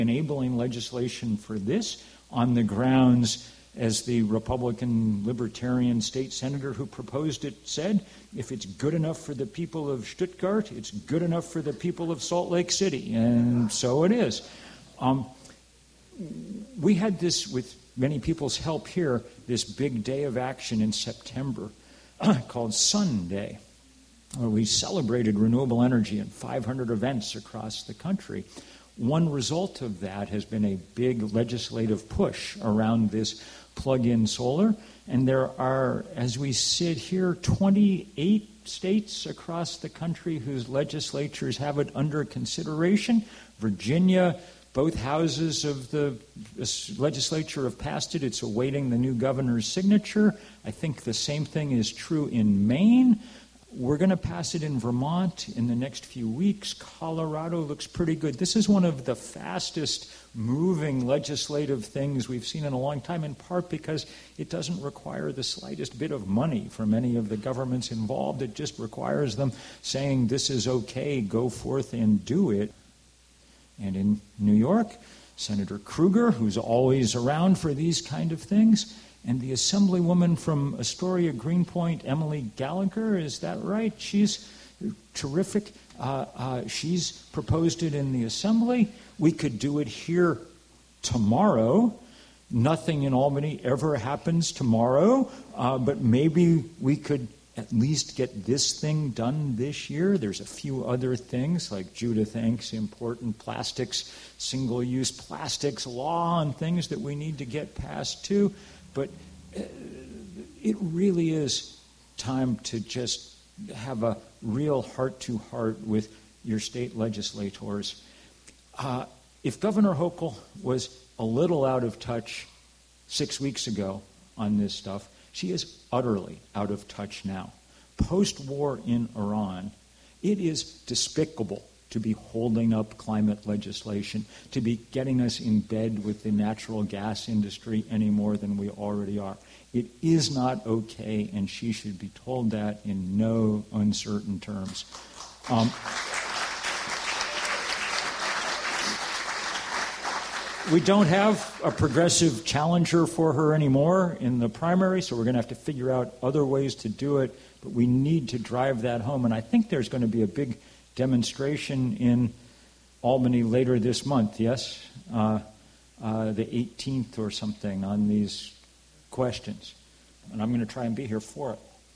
enabling legislation for this on the grounds, as the Republican Libertarian state senator who proposed it said, if it's good enough for the people of Stuttgart, it's good enough for the people of Salt Lake City. And so it is. We had this, with many people's help here, this big day of action in September called Sun Day, where we celebrated renewable energy in 500 events across the country. One result of that has been a big legislative push around this plug-in solar, and there are, as we sit here, 28 states across the country whose legislatures have it under consideration. Virginia, both houses of the legislature have passed it. It's awaiting the new governor's signature. I think the same thing is true in Maine. We're going to pass it in Vermont in the next few weeks. Colorado looks pretty good. This is one of the fastest moving legislative things we've seen in a long time, in part because it doesn't require the slightest bit of money from any of the governments involved. It just requires them saying, this is okay, go forth and do it. And in New York, Senator Kruger, who's always around for these kind of things, and the Assemblywoman from Astoria Greenpoint, Emily Gallagher, is that right? She's terrific. She's proposed it in the Assembly. We could do it here tomorrow. Nothing in Albany ever happens tomorrow, but maybe we could at least get this thing done this year. There's a few other things, like Judith Enk's important plastics, single-use plastics law and things that we need to get passed too. But it really is time to just have a real heart-to-heart with your state legislators. If Governor Hochul was a little out of touch 6 weeks ago on this stuff, she is utterly out of touch now. Post-war in Iran, it is despicable to be holding up climate legislation, to be getting us in bed with the natural gas industry any more than we already are. It is not okay, and she should be told that in no uncertain terms. We don't have a progressive challenger for her anymore in the primary, so we're going to have to figure out other ways to do it, but we need to drive that home, and I think there's going to be a big demonstration in Albany later this month, yes? The 18th or something on these questions. And I'm going to try and be here for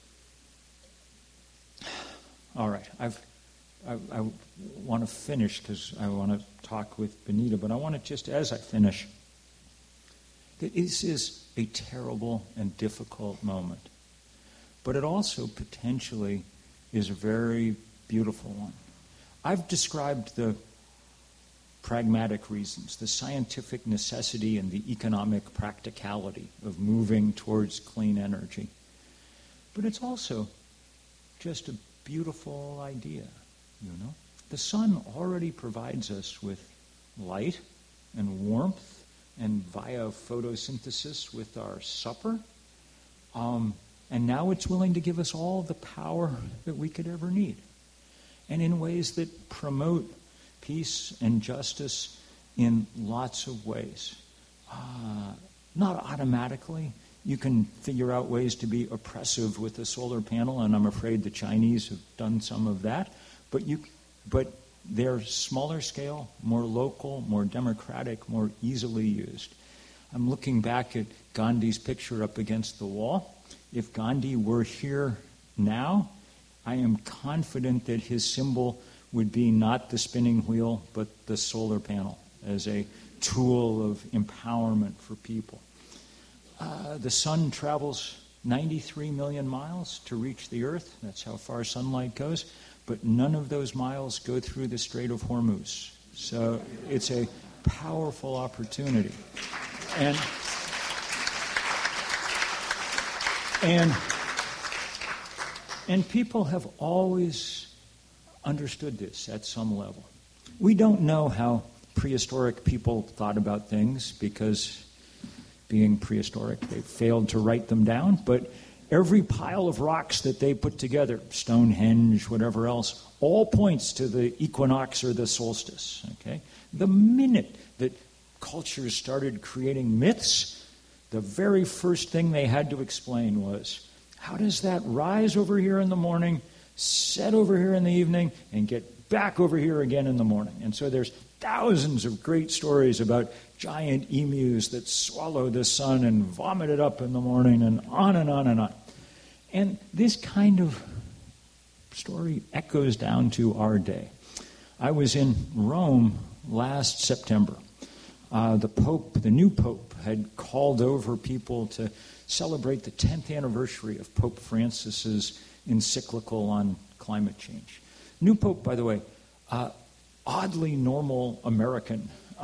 it. All right. I want to finish because I want to talk with Benita, but I want to just, as I finish, that this is a terrible and difficult moment. But it also potentially is a very beautiful one. I've described the pragmatic reasons, the scientific necessity and the economic practicality of moving towards clean energy. But it's also just a beautiful idea, you know. The sun already provides us with light and warmth and via photosynthesis with our supper. And now it's willing to give us all the power that we could ever need. And in ways that promote peace and justice in lots of ways. Not automatically. You can figure out ways to be oppressive with a solar panel, and I'm afraid the Chinese have done some of that. But they're smaller scale, more local, more democratic, more easily used. I'm looking back at Gandhi's picture up against the wall. If Gandhi were here now, I am confident that his symbol would be not the spinning wheel, but the solar panel as a tool of empowerment for people. The sun travels 93 million miles to reach the Earth. That's how far sunlight goes. But none of those miles go through the Strait of Hormuz. So it's a powerful opportunity. And people have always understood this at some level. We don't know how prehistoric people thought about things because, being prehistoric, they failed to write them down. But every pile of rocks that they put together, Stonehenge, whatever else, all points to the equinox or the solstice. Okay, The minute that cultures started creating myths, the very first thing they had to explain was, how does that rise over here in the morning, set over here in the evening, and get back over here again in the morning? And so there's thousands of great stories about giant emus that swallow the sun and vomit it up in the morning, and on and on and on. And this kind of story echoes down to our day. I was in Rome last September. The new Pope, had called over people to celebrate the 10th anniversary of Pope Francis's encyclical on climate change. New Pope, by the way, oddly normal American.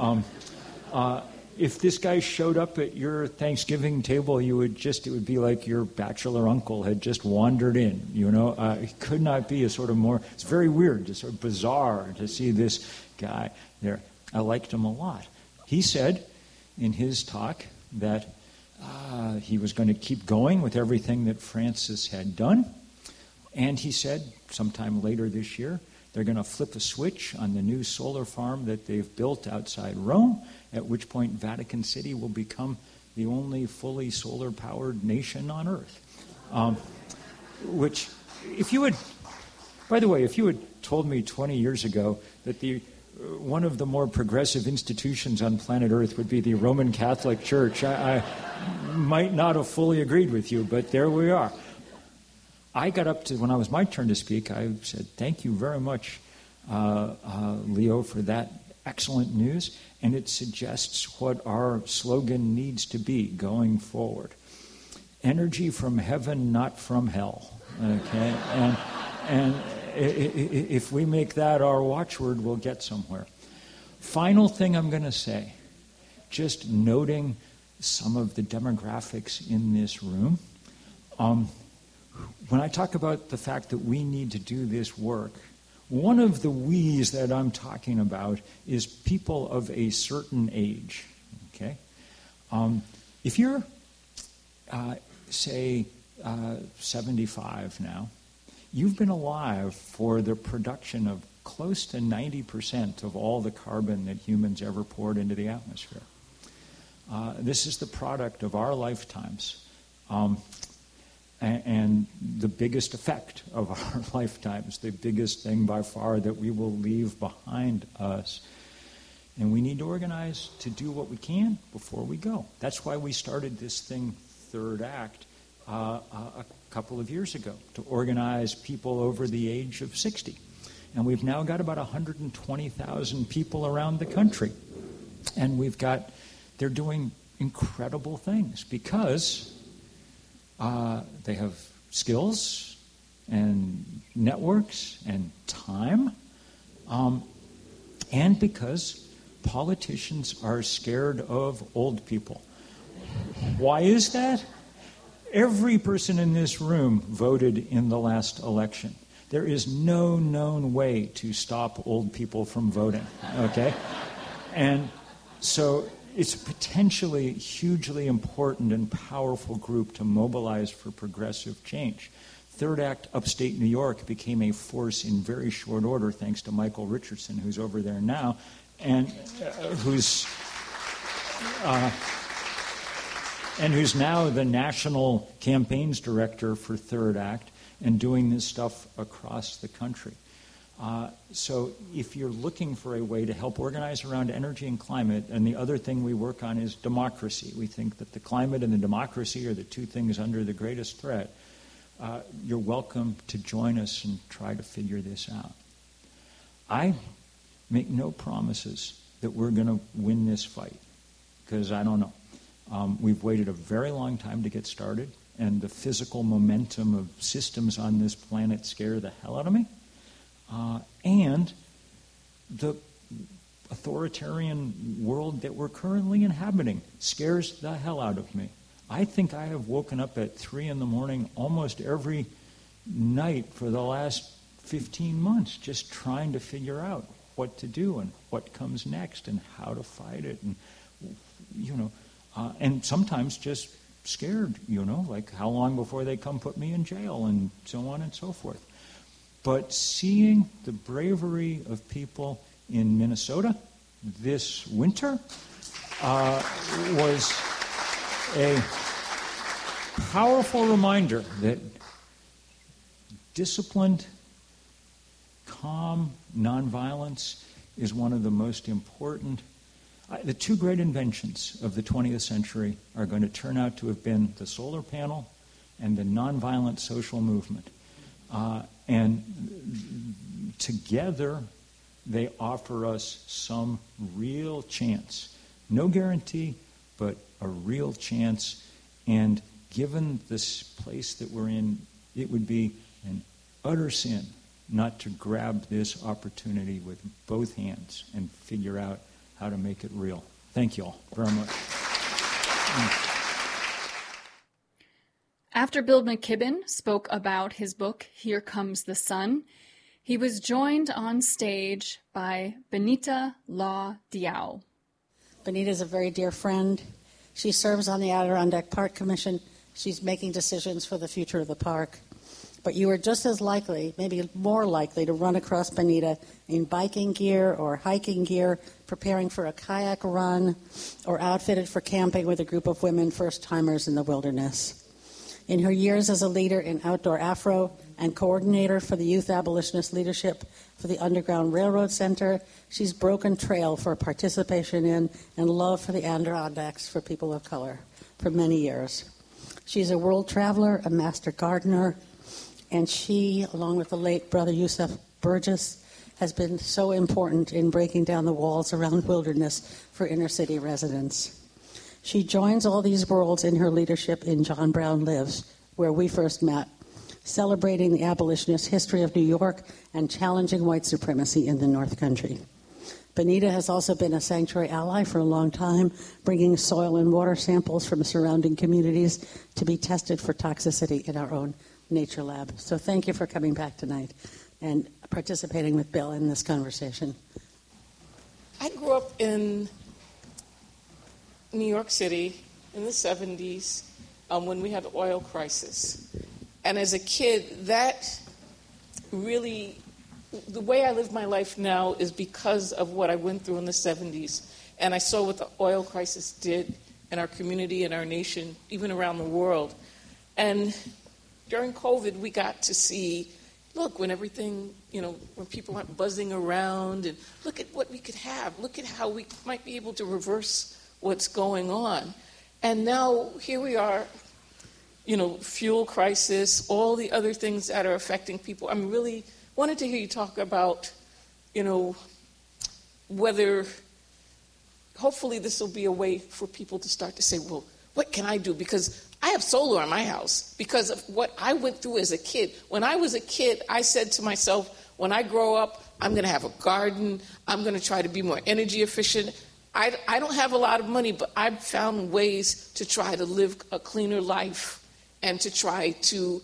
If this guy showed up at your Thanksgiving table, it would be like your bachelor uncle had just wandered in, He could not be a sort of more, it's very weird, just sort of bizarre to see this guy there. I liked him a lot. He said in his talk that he was going to keep going with everything that Francis had done. And he said sometime later this year, they're going to flip a switch on the new solar farm that they've built outside Rome, at which point Vatican City will become the only fully solar-powered nation on Earth. Which, if you had told me 20 years ago that one of the more progressive institutions on planet Earth would be the Roman Catholic Church, I might not have fully agreed with you, but there we are. I got up to, when it was my turn to speak, I said, thank you very much, Leo, for that excellent news, and it suggests what our slogan needs to be going forward. Energy from heaven, not from hell. Okay? And if we make that our watchword, we'll get somewhere. Final thing I'm going to say, just noting some of the demographics in this room. When I talk about the fact that we need to do this work, one of the we's that I'm talking about is people of a certain age. Okay, if you're, say, 75 now, you've been alive for the production of close to 90% of all the carbon that humans ever poured into the atmosphere. This is the product of our lifetimes. And the biggest effect of our lifetimes, the biggest thing by far that we will leave behind us. And we need to organize to do what we can before we go. That's why we started this thing, Third Act, a couple of years ago, to organize people over the age of 60. And we've now got about 120,000 people around the country. And they're doing incredible things because they have skills and networks and time, and because politicians are scared of old people. Why is that? Every person in this room voted in the last election. There is no known way to stop old people from voting, okay? And so it's a potentially hugely important and powerful group to mobilize for progressive change. Third Act Upstate New York became a force in very short order, thanks to Michael Richardson, who's over there now, and who's now the national campaigns director for Third Act and doing this stuff across the country. So if you're looking for a way to help organize around energy and climate, and the other thing we work on is democracy. We think that the climate and the democracy are the two things under the greatest threat. You're welcome to join us and try to figure this out. I make no promises that we're going to win this fight, because I don't know. We've waited a very long time to get started, and the physical momentum of systems on this planet scare the hell out of me. And the authoritarian world that we're currently inhabiting scares the hell out of me. I think I have woken up at 3 a.m. almost every night for the last 15 months just trying to figure out what to do and what comes next and how to fight it, and and sometimes just scared, like how long before they come put me in jail and so on and so forth. But seeing the bravery of people in Minnesota, this winter was a powerful reminder that disciplined, calm nonviolence is one of the most important. The two great inventions of the 20th century are going to turn out to have been the solar panel and the nonviolent social movement. And together, they offer us some real chance. No guarantee, but a real chance. And given this place that we're in, it would be an utter sin not to grab this opportunity with both hands and figure out how to make it real. Thank you all very much. After Bill McKibben spoke about his book, Here Comes the Sun, he was joined on stage by Benita Law Diao. Benita is a very dear friend. She serves on the Adirondack Park Commission. She's making decisions for the future of the park. But you are just as likely, maybe more likely, to run across Benita in biking gear or hiking gear, preparing for a kayak run, or outfitted for camping with a group of women first-timers in the wilderness. In her years as a leader in outdoor Afro and coordinator for the Youth Abolitionist Leadership for the Underground Railroad Center, she's broken trail for participation in and love for the Adirondacks for people of color for many years. She's a world traveler, a master gardener, and she, along with the late brother Yusef Burgess, has been so important in breaking down the walls around wilderness for inner city residents. She joins all these worlds in her leadership in John Brown Lives, where we first met, celebrating the abolitionist history of New York and challenging white supremacy in the North Country. Benita has also been a sanctuary ally for a long time, bringing soil and water samples from surrounding communities to be tested for toxicity in our own nature lab. So thank you for coming back tonight and participating with Bill in this conversation. I grew up in New York City in the 70s when we had the oil crisis. And as a kid, that really, the way I live my life now is because of what I went through in the 70s. And I saw what the oil crisis did in our community and our nation, even around the world. And during COVID, we got to see, look, when everything, when people aren't buzzing around, and look at what we could have. Look at how we might be able to reverse what's going on. And now here we are, fuel crisis, all the other things that are affecting people. I'm really wanted to hear you talk about, whether hopefully this will be a way for people to start to say, well, what can I do? Because I have solar in my house because of what I went through as a kid. When I was a kid, I said to myself, when I grow up, I'm going to have a garden. I'm going to try to be more energy efficient. I don't have a lot of money, but I've found ways to try to live a cleaner life and to try to,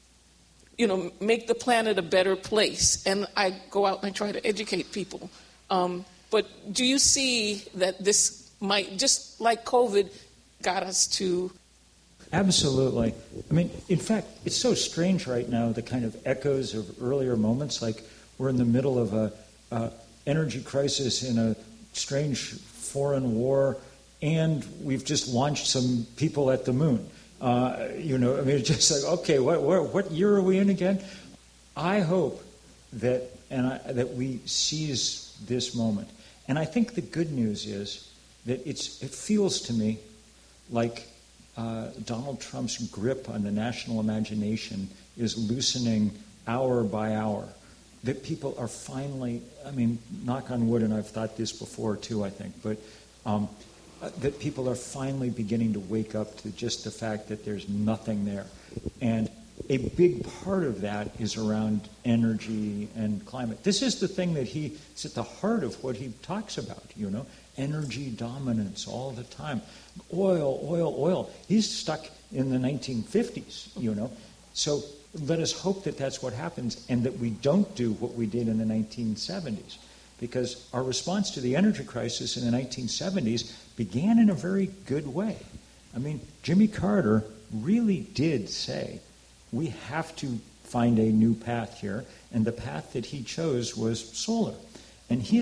make the planet a better place. And I go out and I try to educate people. But do you see that this might, just like COVID, got us to... Absolutely. I mean, in fact, it's so strange right now, the kind of echoes of earlier moments, like we're in the middle of a energy crisis in a strange foreign war, and we've just launched some people at the moon. It's just like, okay, what year are we in again? I hope that that we seize this moment. And I think the good news is that it feels to me like Donald Trump's grip on the national imagination is loosening hour by hour. That people are finally, knock on wood, and I've thought this before too, I think, but that people are finally beginning to wake up to just the fact that there's nothing there. And a big part of that is around energy and climate. This is the thing that it's at the heart of what he talks about, energy dominance all the time. Oil. He's stuck in the 1950s, So let us hope that that's what happens and that we don't do what we did in the 1970s. Because our response to the energy crisis in the 1970s began in a very good way. Jimmy Carter really did say, we have to find a new path here, and the path that he chose was solar. And his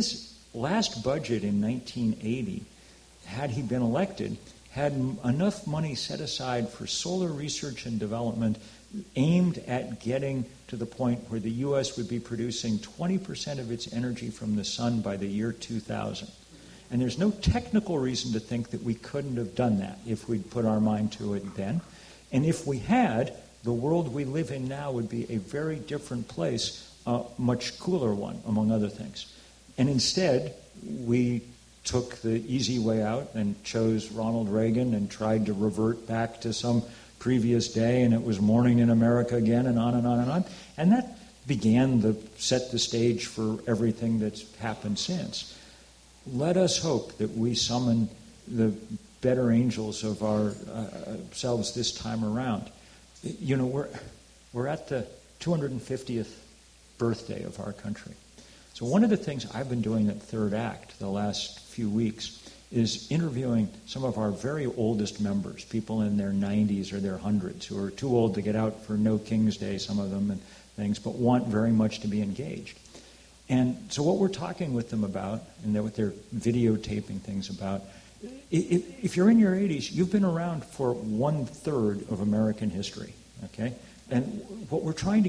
last budget in 1980, had he been elected, had enough money set aside for solar research and development aimed at getting to the point where the U.S. would be producing 20% of its energy from the sun by the year 2000. And there's no technical reason to think that we couldn't have done that if we'd put our mind to it then. And if we had, the world we live in now would be a very different place, a much cooler one, among other things. And instead, we took the easy way out and chose Ronald Reagan and tried to revert back to some previous day, and it was morning in America again, and on and on and on. And that began to set the stage for everything that's happened since. Let us hope that we summon the better angels of ourselves this time around. You know, we're at the 250th birthday of our country. So one of the things I've been doing at Third Act the last few weeks is interviewing some of our very oldest members, people in their 90s or their hundreds, who are too old to get out for No King's Day, some of them, and things, but want very much to be engaged. And so what we're talking with them about, and what they're videotaping things about, if you're in your 80s, you've been around for 1/3 of American history, okay? And what we're trying to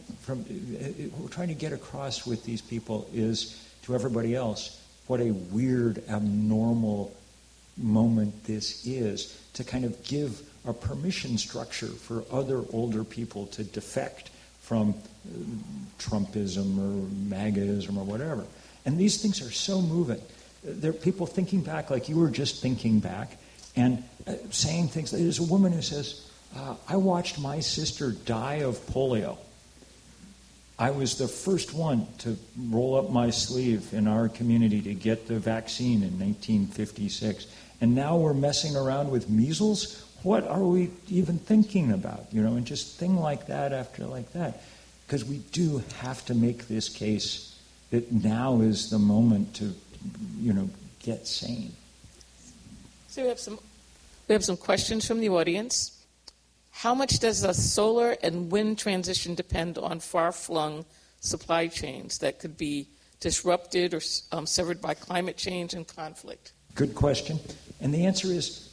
get across with these people is to everybody else what a weird, abnormal moment this is, to kind of give a permission structure for other older people to defect from Trumpism or MAGAism or whatever. And these things are so moving. There are people thinking back like you were just thinking back and saying things. There's a woman who says, I watched my sister die of polio. I was the first one to roll up my sleeve in our community to get the vaccine in 1956. And now we're messing around with measles? What are we even thinking about? You know, and just thing like that after like that. Because we do have to make this case that now is the moment to, you know, get sane. So we have some questions from the audience. How much does the solar and wind transition depend on far-flung supply chains that could be disrupted or severed by climate change and conflict? Good question. And the answer is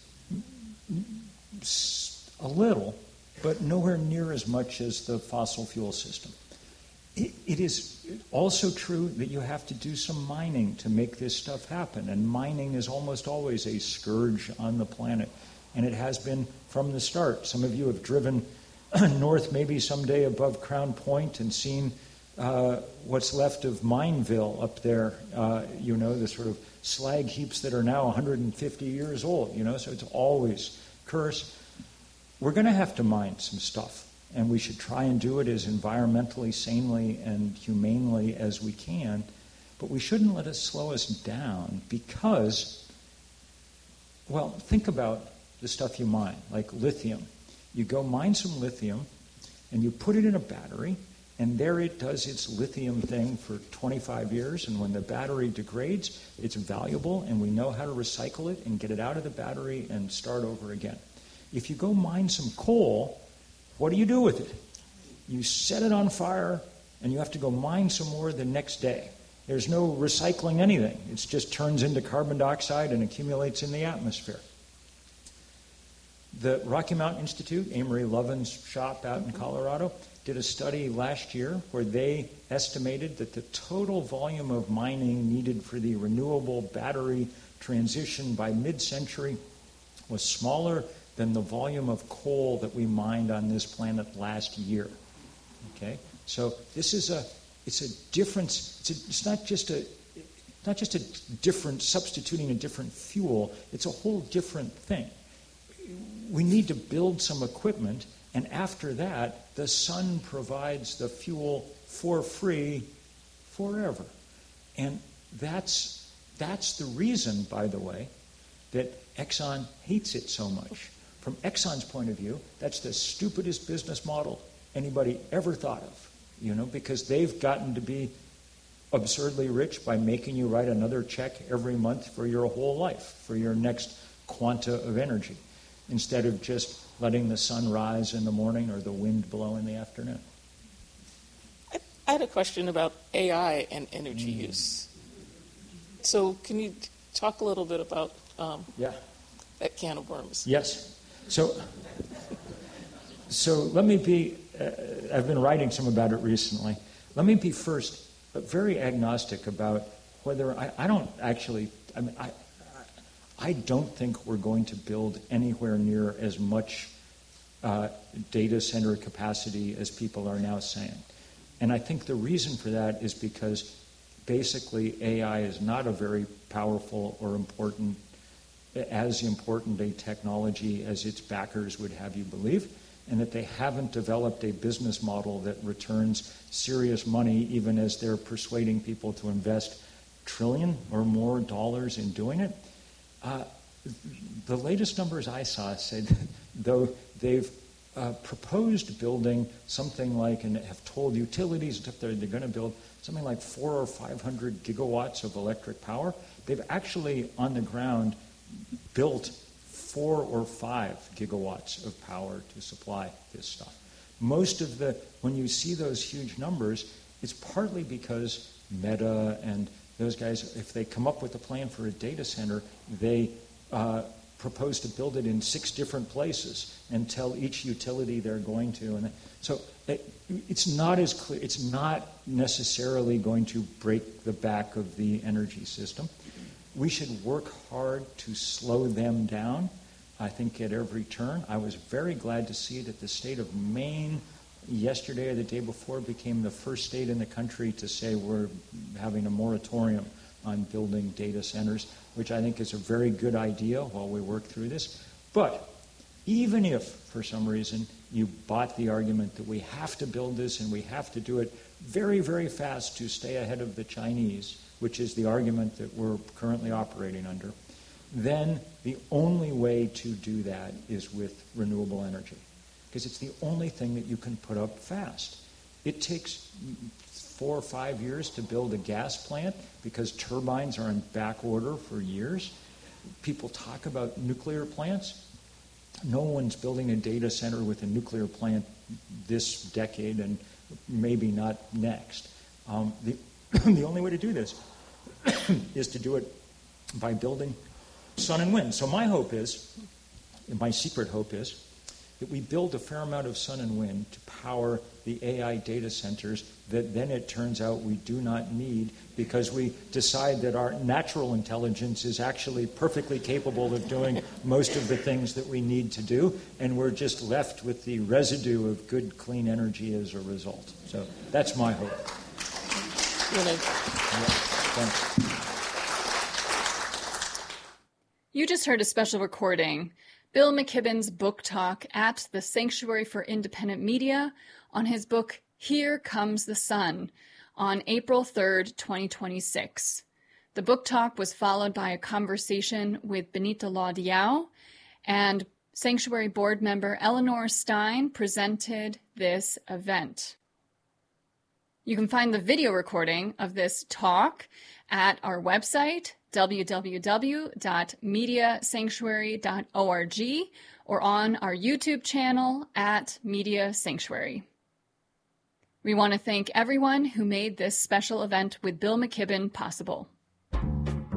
a little, but nowhere near as much as the fossil fuel system. It is also true that you have to do some mining to make this stuff happen, and mining is almost always a scourge on the planet. And it has been from the start. Some of you have driven north maybe someday above Crown Point and seen what's left of Mineville up there, you know, the sort of slag heaps that are now 150 years old, you know, so it's always curse. We're going to have to mine some stuff, and we should try and do it as environmentally, sanely, and humanely as we can, but we shouldn't let it slow us down because, well, think about the stuff you mine, like lithium. You go mine some lithium, and you put it in a battery, and there it does its lithium thing for 25 years, and when the battery degrades, it's valuable, and we know how to recycle it and get it out of the battery and start over again. If you go mine some coal, what do you do with it? You set it on fire, and you have to go mine some more the next day. There's no recycling anything. It just turns into carbon dioxide and accumulates in the atmosphere. The Rocky Mountain Institute, Amory Lovin's shop out in Colorado, did a study last year where they estimated that the total volume of mining needed for the renewable battery transition by mid-century was smaller than the volume of coal that we mined on this planet last year. Okay, so this is it's a difference. It's not just a different substituting a different fuel. It's a whole different thing. We need to build some equipment, and after that, the sun provides the fuel for free forever. And that's the reason, by the way, that Exxon hates it so much. From Exxon's point of view, that's the stupidest business model anybody ever thought of, you know, because they've gotten to be absurdly rich by making you write another check every month for your whole life, for your next quanta of energy, instead of just letting the sun rise in the morning or the wind blow in the afternoon. I had a question about AI and energy use. So can you talk a little bit about Yeah. that can of worms? Yes. So let me be, I've been writing some about it recently. Let me be first very agnostic about whether, I don't think we're going to build anywhere near as much data center capacity as people are now saying. And I think the reason for that is because basically AI is not a very powerful or as important a technology as its backers would have you believe, and that they haven't developed a business model that returns serious money even as they're persuading people to invest $1 trillion or more dollars in doing it. The latest numbers I saw said, though they've proposed building something like, and have told utilities that they're going to build something like 400 or 500 gigawatts of electric power, they've actually on the ground built 4 or 5 gigawatts of power to supply this stuff. Most of when you see those huge numbers, it's partly because Meta and those guys, if they come up with a plan for a data center, they propose to build it in 6 different places and tell each utility they're going to. And so it's not as clear. It's not necessarily going to break the back of the energy system. We should work hard to slow them down, I think, at every turn. I was very glad to see that the state of Maine yesterday or the day before became the first state in the country to say we're having a moratorium on building data centers, which I think is a very good idea while we work through this. But even if, for some reason, you bought the argument that we have to build this and we have to do it very, very fast to stay ahead of the Chinese, which is the argument that we're currently operating under, then the only way to do that is with renewable energy, because it's the only thing that you can put up fast. It takes 4 or 5 years to build a gas plant because turbines are in back order for years. People talk about nuclear plants. No one's building a data center with a nuclear plant this decade and maybe not next. The only way to do this is to do it by building sun and wind. So my hope is, my secret hope is, that we build a fair amount of sun and wind to power the AI data centers that then it turns out we do not need because we decide that our natural intelligence is actually perfectly capable of doing most of the things that we need to do, and we're just left with the residue of good, clean energy as a result. So that's my hope. Thanks. You just heard a special recording, Bill McKibben's book talk at the Sanctuary for Independent Media on his book, Here Comes the Sun, on April 3rd, 2026. The book talk was followed by a conversation with Benita Law Diao, and Sanctuary board member Eleanor Stein presented this event. You can find the video recording of this talk at our website, www.mediasanctuary.org, or on our YouTube channel at Media Sanctuary. We want to thank everyone who made this special event with Bill McKibben possible.